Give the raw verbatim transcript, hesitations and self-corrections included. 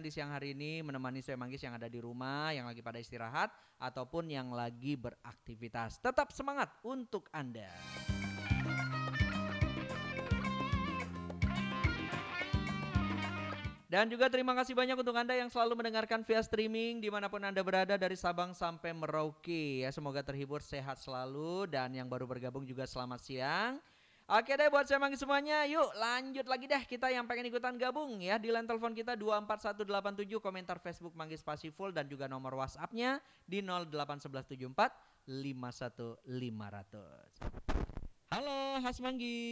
di siang hari ini menemani saya Manggis yang ada di rumah, yang lagi pada istirahat, ataupun yang lagi beraktivitas. Tetap semangat untuk Anda. Dan juga terima kasih banyak untuk Anda yang selalu mendengarkan via streaming dimanapun Anda berada dari Sabang sampai Merauke. Ya, semoga terhibur, sehat selalu, dan yang baru bergabung juga selamat siang. Oke deh buat saya Manggis semuanya, yuk lanjut lagi deh kita yang pengen ikutan gabung ya di line telepon kita dua empat satu delapan tujuh, komentar Facebook Manggis Pasiful dan juga nomor WhatsApp-nya di nol delapan satu satu tujuh empat lima satu lima nol nol. Halo Has Manggis.